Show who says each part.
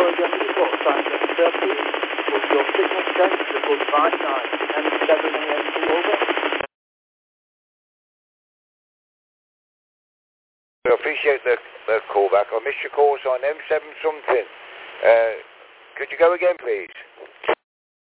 Speaker 1: call again when you've got time, sir, please. Will your signal change to goodbye 9 M7 AMC, over?
Speaker 2: I appreciate the call back. I missed your calls on M7 something. Could you go again, please?